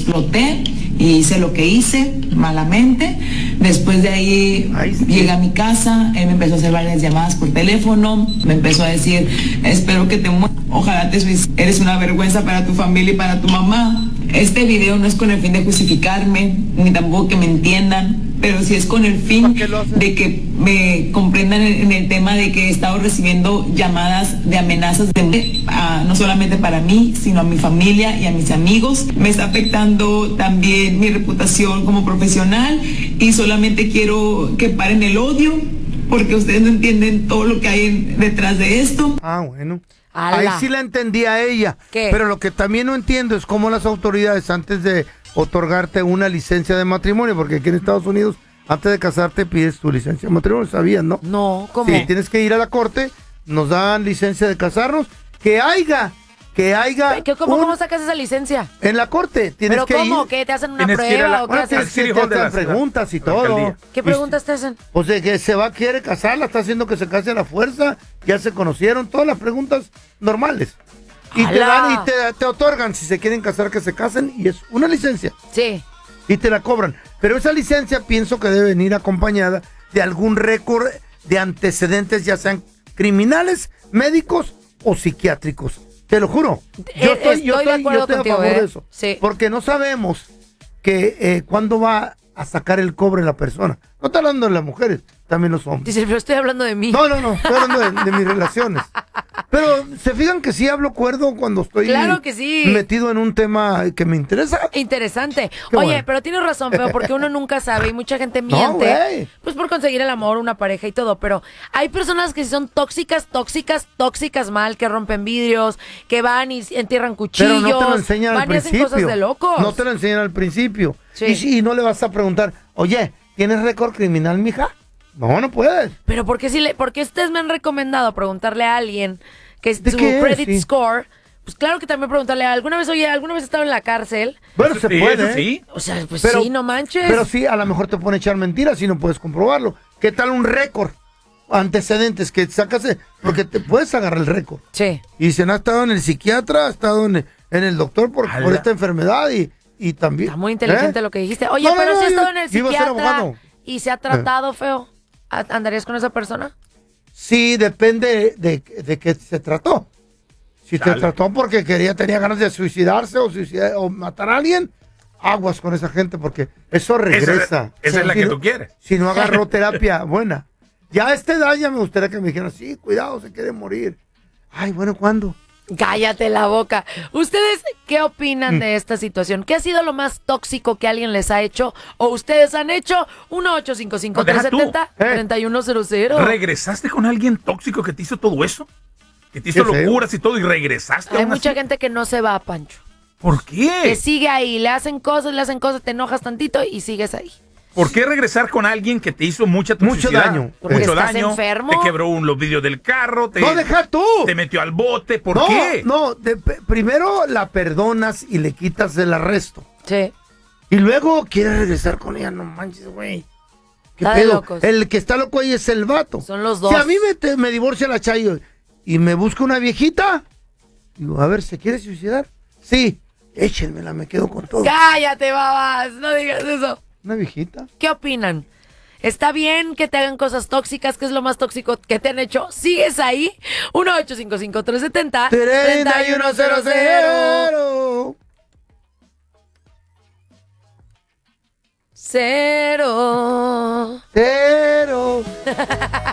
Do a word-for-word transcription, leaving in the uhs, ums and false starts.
exploté y hice lo que hice malamente. Después de ahí Ay, sí. llegué a mi casa, él me empezó a hacer varias llamadas por teléfono, me empezó a decir, espero que te mueras, ojalá te suicides, eres una vergüenza para tu familia y para tu mamá. Este video no es con el fin de justificarme, ni tampoco que me entiendan, pero sí es con el fin de que me comprendan en el tema de que he estado recibiendo llamadas de amenazas de muerte, a, no solamente para mí, sino a mi familia y a mis amigos. Me está afectando también mi reputación como profesional y solamente quiero que paren el odio, porque ustedes no entienden todo lo que hay en, detrás de esto. Ah, bueno. ¡Hala! Ahí sí la entendí a ella. ¿Qué? Pero lo que también no entiendo es cómo las autoridades, antes de otorgarte una licencia de matrimonio, porque aquí en Estados Unidos, antes de casarte pides tu licencia de matrimonio, ¿sabías, no? No, ¿cómo? Sí, tienes que ir a la corte, nos dan licencia de casarnos, que haya, que haya... ¿Qué, cómo, un- ¿Cómo sacas esa licencia? En la corte tienes ¿Pero que cómo? ir... ¿Qué? ¿Te hacen una Tienes que ir a prueba la- o qué Bueno, haces? tienes Al que City te Hall de la hacen ciudad, preguntas y la todo. alcaldía. ¿Qué preguntas te hacen? Pues de que se va, quiere casar, la está haciendo que se case a la fuerza, ya se conocieron, todas las preguntas normales. Y te ¡Hala! dan y te, te otorgan, si se quieren casar, que se casen, y es una licencia. Sí. Y te la cobran. Pero esa licencia pienso que debe venir acompañada de algún récord de antecedentes, ya sean criminales, médicos o psiquiátricos. Te lo juro. Yo Eh, estoy, yo estoy de estoy- yo acuerdo estoy a contigo, favor ¿eh? de eso. Sí. Porque no sabemos que eh, cuándo va a sacar el cobre la persona. No está hablando de las mujeres, también los hombres. Dice, pero estoy hablando de mí. No, no, no, estoy hablando de, de mis relaciones. Pero se fijan que sí hablo cuerdo cuando estoy Claro que sí. metido en un tema que me interesa. Interesante. Qué Oye, bueno. pero tienes razón, Feo, porque uno nunca sabe y mucha gente No, miente. güey. Pues por conseguir el amor, una pareja y todo. Pero hay personas que sí son tóxicas, tóxicas, tóxicas mal, que rompen vidrios, que van y entierran cuchillos. Pero no te lo enseñan al van y hacen principio. cosas de locos. No te lo enseñan al principio. Sí. Y, si- y no le vas a preguntar, oye, ¿tienes récord criminal, mija? No, no puedes. Pero ¿por qué, si le, ¿por qué ustedes me han recomendado preguntarle a alguien que es ¿De su qué? credit Sí. score? Pues claro que también preguntarle, ¿alguna vez, oye, alguna vez he estado en la cárcel? Bueno, Eso se sí, puede. eso ¿eh? sí. O sea, pues Pero- sí, no manches. Pero sí, a lo mejor te pone a echar mentiras y no puedes comprobarlo. ¿Qué tal un récord? Antecedentes que sacas, eh, porque te puedes agarrar el récord. Sí. Y dicen, ha estado en el psiquiatra, ha estado en el, en el doctor por, Ala. por esta enfermedad y, y también... Está muy inteligente ¿eh? lo que dijiste. Oye, No, no, pero no, si has yo- estado en el yo iba a ser psiquiatra abogado. y se ha tratado feo, ¿a- ¿andarías con esa persona? Sí, depende de, de qué se trató. Si se Dale. trató porque quería, tenía ganas de suicidarse o, suicidar, o matar a alguien, aguas con esa gente porque eso regresa. Esa es- esa es la Si que no- tú quieres. Si no agarró terapia buena. Ya a esta edad ya me gustaría que me dijeran, sí, cuidado, se quiere morir. Ay, bueno, ¿cuándo? Cállate la boca. ¿Ustedes qué opinan Mm. de esta situación? ¿Qué ha sido lo más tóxico que alguien les ha hecho o ustedes han hecho? uno ocho cinco cinco, No, tres deja tú. siete cero, Eh. tres uno cero cero. ¿Regresaste con alguien tóxico que te hizo todo eso? Que te hizo Qué feo. locuras y todo y regresaste Hay aún mucha así? gente que no se va, Pancho. ¿Por Que qué? sigue ahí, le hacen cosas, le hacen cosas, te enojas tantito y sigues ahí. ¿Por qué regresar con alguien que te hizo mucha Mucho toxicidad? daño. Porque Mucho estás daño. enfermo. Te quebró un, los vidrios del carro. Te, ¡No, deja tú! Te metió al bote. ¿Por no, qué? no, de- pe- primero la perdonas y le quitas el arresto. Sí. Y luego quieres regresar con ella, no manches, güey. ¿Qué Está de pedo? locos. El que está loco ahí es el vato. Son los dos. Si a mí me, te- me divorcia la Chayo y me busca una viejita, digo, a ver, ¿se quiere suicidar? Sí, échenmela, me quedo con todo. Cállate, babas, no digas eso. ¿Una viejita? ¿Qué opinan? ¿Está bien que te hagan cosas tóxicas? ¿Qué es lo más tóxico que te han hecho? ¿Sigues ahí? uno ocho cinco cinco, tres siete cero, tres uno cero cero. Cero. Cero.